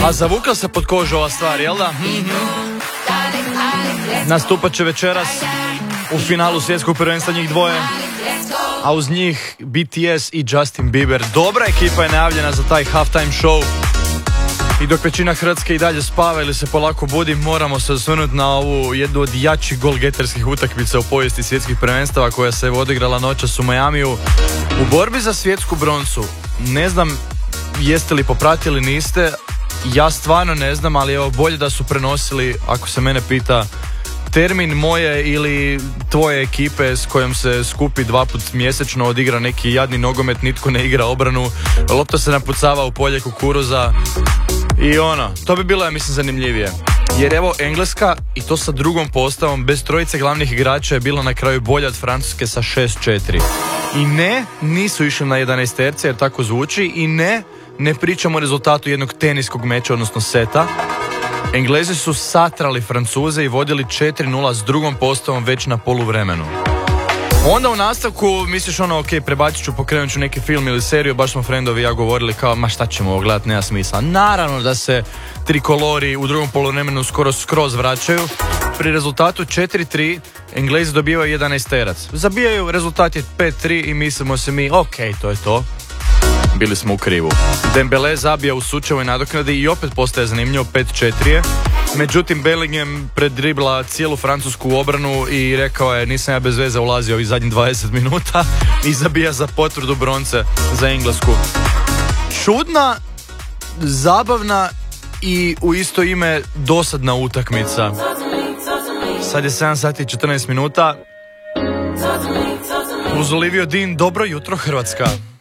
A zavukla se pod kožu ova stvar, jel da? Nastupat će večeras u finalu svjetskog prvenstva njih dvoje, a uz njih BTS i Justin Bieber. Dobra ekipa je najavljena za taj halftime show. I dok većina Hrvatske i dalje spava ili se polako budi, moramo se osvrnuti na ovu jednu od jačih golgeterskih utakmica u povijesti svjetskih prvenstava koja se odigrala noćas u Miamiju u borbi za svjetsku broncu. Ne znam jeste li popratili, niste, ja stvarno ne znam, ali evo bolje da su prenosili, ako se mene pita, termin moje ili tvoje ekipe s kojom se skupi 2 puta mjesečno, odigra neki jadni nogomet, nitko ne igra obranu, lopta se napucava u polje kukuruza i to bi bilo, ja mislim, zanimljivije. Jer evo, Engleska, i to sa drugom postavom, bez trojice glavnih igrača, je bila na kraju bolja od Francuske sa 6-4. I ne, nisu išli na 11 terce, jer tako zvuči, i ne pričamo o rezultatu jednog teniskog meča, odnosno seta. Englezi su satrali Francuze i vodili 4-0 s drugom postavom već na poluvremenu. Onda u nastavku misliš ok, prebacit ću, pokrenut ću neki film ili seriju, baš smo friendovi i ja govorili kao, ma šta ćemo ovo gledat, nema smisla. Naravno da se trikolori u drugom poluvremenu skroz vraćaju. Pri rezultatu 4-3 Englezi dobivaju 11 terac. Zabijaju, rezultat je 5-3 i mislimo se mi, ok, to je to. Bili smo u krivu. Dembele zabija u sučevoj nadoknadi i opet postaje zanimljivo, 5-4 je. Međutim, Bellingham predribla cijelu francusku obranu i rekao je, nisam ja bez veze ulazio ovih zadnjih 20 minuta i zabija za potvrdu bronce za Englesku. Čudna, zabavna i u isto ime dosadna utakmica. Sad je 7 sati i 14 minuta. Uz Olivio Dean, dobro jutro Hrvatska.